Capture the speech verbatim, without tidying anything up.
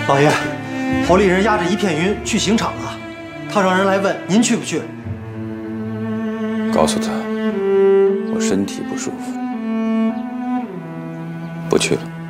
老爷，侯丽人押着一片云去刑场了，他让人来问您去不去。 告诉他，我身体不舒服，不去了。